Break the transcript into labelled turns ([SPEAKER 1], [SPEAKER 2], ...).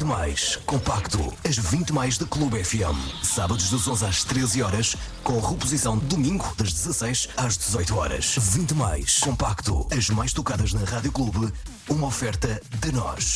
[SPEAKER 1] mais compacto. As 20 mais da Clube FM. Sábados das 11 às 13 horas, com reposição domingo das 16 às 18 horas. 20 mais compacto. As mais tocadas na Rádio Clube. Uma oferta de nós.